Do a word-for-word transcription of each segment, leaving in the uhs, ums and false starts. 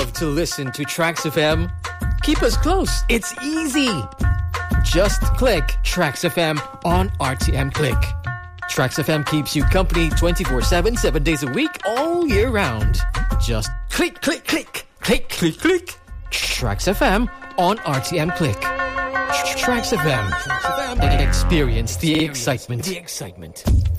love to listen to Trax F M? Keep us close. It's easy. Just click Trax F M on R T M Click. Trax F M keeps you company twenty-four seven, seven days a week, all year round. Just click, click, click, click, click, click. Trax F M on R T M Click. Trax F M. Experience the excitement. The excitement.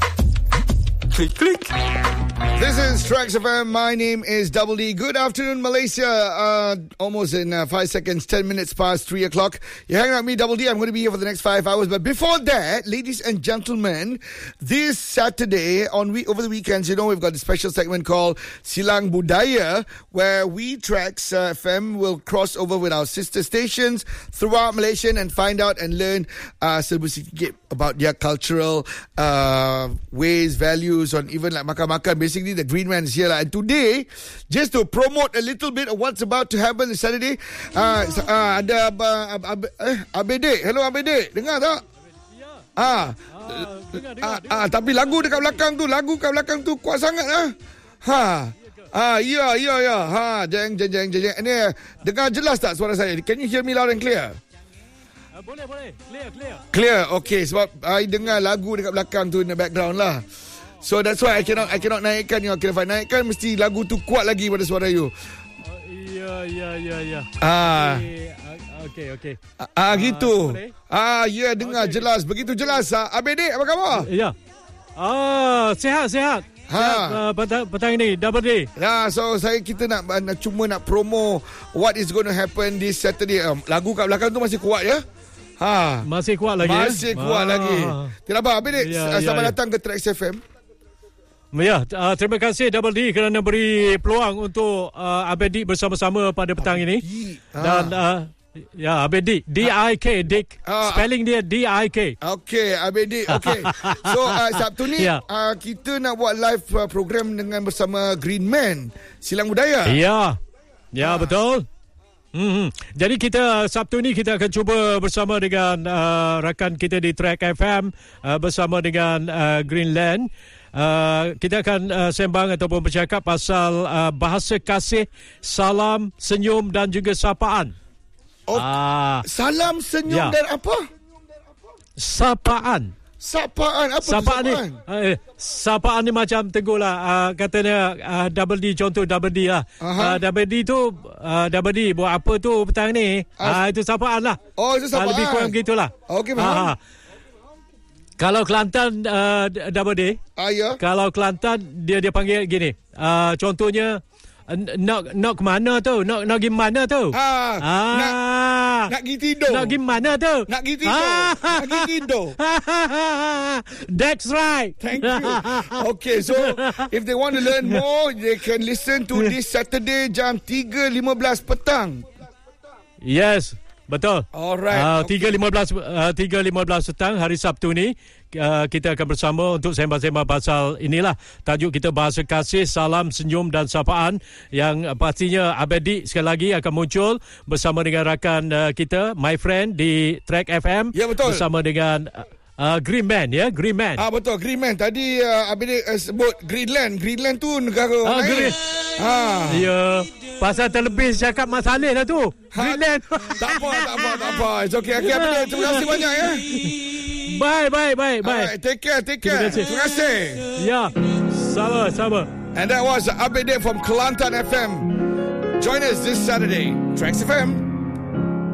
Click, click. This is Trax F M. My name is Double D. Good afternoon, Malaysia. Uh, almost in uh, five seconds, ten minutes past three o'clock. You're hanging out with me, Double D. I'm going to be here for the next five hours. But before that, ladies and gentlemen, this Saturday, on we- over the weekends, you know, we've got a special segment called Silang Budaya, where we, Trax uh, F M, will cross over with our sister stations throughout Malaysia and find out and learn uh, sedikit about their cultural uh, ways, values, or even like makan-makan. Basically, the Green Man is here. And today, just to promote a little bit of what's about to happen this Saturday, uh, uh, ada uh, Ab- uh, Abede. Hello, Abede. Dengar tak? Ya. Ah. Ah, dengar, Ah, dengar, dengar. ah, tapi lagu dekat belakang tu, lagu kat belakang tu kuat sangat ah. Ha. Ah, ya, ya, ya. Ha, jeng, jeng, jeng, jeng. Ini dengar jelas tak suara saya? Can you hear me loud and clear? Uh, boleh, boleh. Clear, clear. Clear. Okay, sebab I dengar lagu dekat belakang tu in the background lah. So that's why I cannot I cannot naikkan you. If I naikkan mesti lagu tu kuat lagi pada suara you. Uh, ya, ya, ya, ya. Ah. Okey, okey. Ah, ah gitu. boleh? Ah, ya, yeah, dengar okay. Jelas. Begitu jelas. Ah, Abede, apa khabar? Ya. Ah, sihat, sihat. Ha. Sihat, uh, petang, petang ini, double day. Ya, so saya kita nak, nak cuma nak promo what is going to happen this Saturday. Um, lagu kat belakang tu masih kuat ya? Ha. Masih kuat lagi. Masih ya? kuat ah. lagi. Tidak apa, Abede. Ya, Selamat ya, datang ya. ke Trax F M. Ya, uh, terima kasih Double D kerana beri peluang untuk uh, Abedi bersama-sama pada petang ini. Ha. Dan uh, ya, Abedi, D I K, Dick. Ah. Spelling dia D I K. Okey, Abedi. Okey. So, uh, Sabtu ni Ya. uh, kita nak buat live uh, program dengan bersama Green Man, Silang Budaya. Ya. Ya, Ah. betul. Hmm. Jadi kita Sabtu ni kita akan cuba bersama dengan uh, rakan kita di Track F M uh, bersama dengan uh, Greenland. Uh, kita akan uh, sembang ataupun bercakap pasal uh, bahasa kasih, salam, senyum dan juga sapaan. Oh, Ah, salam, senyum Ya. dan apa? sapaan. Sapaan. Apa Sapaan tu ni, sapaan? uh, sapaan ni macam tegur lah. Uh, katanya uh, Double D, contoh Double D lah. Aha. Uh, Double D tu, uh, Double D buat apa tu petang ni? Ah. Uh, itu sapaan lah. Oh, itu Uh, sapaan. lebih kurang begitulah. Okey, faham. Ah, Kalau Kelantan, uh, Double D, Ah, ya. kalau Kelantan dia dia panggil gini. Uh, contohnya uh, nak nak ke mana tu? Nak nak pergi mana tu? Ah, nak ah. nak pergi tidur. Nak pergi mana tu? Nak pergi tidur. Ah. Nak pergi tidur. That's right. Thank you. Okay, so if they want to learn more, they can listen to this Saturday jam tiga lima belas petang. Yes, betul. Alright. Uh, Okay. tiga lima belas uh, tiga lima belas petang hari Sabtu ni uh, kita akan bersama untuk sembang-sembang pasal inilah tajuk kita bahasa kasih, salam, senyum dan sapaan yang uh, pastinya Abedi sekali lagi akan muncul bersama dengan rakan uh, kita, my friend di Track F M. Ya, betul. Bersama dengan uh, uh, Green Man ya, Green Man. Ah, betul, Green Man. Tadi uh, Abang uh, sebut Greenland. Greenland tu negara Ah, orang lain. Green. Ah. Ya, pasal terlebih cakap Mat Saleh lah tu. Ha, Greenland. tak apa, tak apa, tak apa. It's okay. Okay, Abang, terima kasih banyak ya. Bye, bye, bye, bye. Alright, take care, take care. Terima kasih. Terima kasih. Ya, sama, sama. And that was Abang from Kelantan F M. Join us this Saturday. Trax F M.